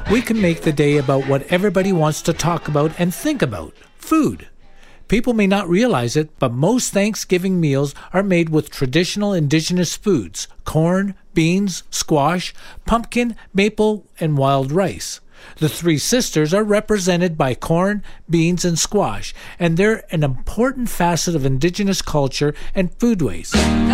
we can make the day about what everybody wants to talk about and think about: food. People may not realize it, but most Thanksgiving meals are made with traditional indigenous foods: corn, beans, squash, pumpkin, maple, and wild rice. The three sisters are represented by corn, beans, and squash, and they're an important facet of indigenous culture and foodways.